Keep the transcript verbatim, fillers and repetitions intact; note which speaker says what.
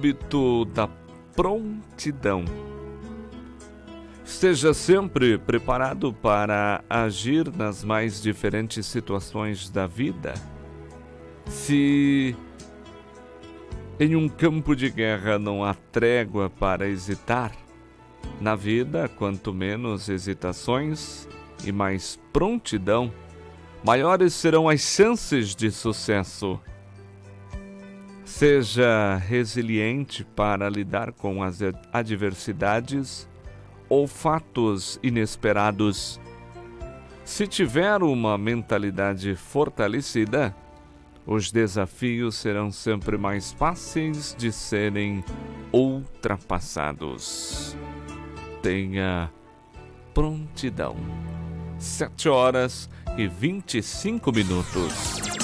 Speaker 1: hábito da prontidão. Esteja sempre preparado para agir nas mais diferentes situações da vida. Se em um campo de guerra não há trégua para hesitar, na vida, quanto menos hesitações e mais prontidão, maiores serão as chances de sucesso. Seja resiliente para lidar com as adversidades ou fatos inesperados. Se tiver uma mentalidade fortalecida, os desafios serão sempre mais fáceis de serem ultrapassados. Tenha prontidão. Sete horas e vinte e cinco minutos.